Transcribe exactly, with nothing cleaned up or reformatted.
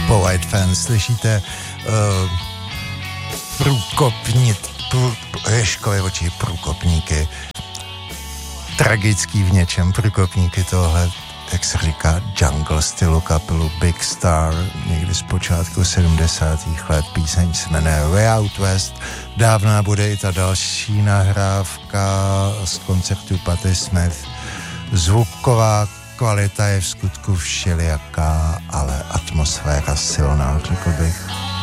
po White Fence. Slyšíte uh, průkopnit, prů, Ježkovi oči, průkopníky. Tragický v něčem, průkopníky tohle, jak se říká, jungle stylu kapelu Big Star, někdy z počátku sedmdesátých let. Píseň se jmenuje Way Out West. Dávná bude i ta další nahrávka z koncertu Patti Smith. Zvuková kvalita je v skutku všelijaká, ale atmosféra silná, řekl bych.